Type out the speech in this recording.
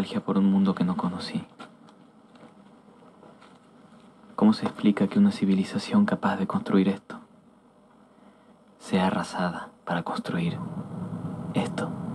nostalgia por un mundo que no conocí. ¿Cómo se explica que una civilización capaz de construir esto sea arrasada para construir esto?